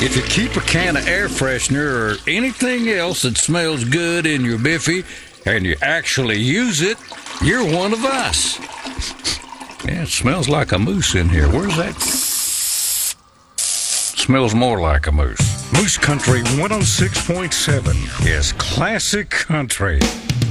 If you keep a can of air freshener or anything else that smells good in your Biffy and you actually use it, you're one of us. Yeah, it smells like a moose in here. Where's that? Smells more like a moose. Moose Country 106.7 is classic country.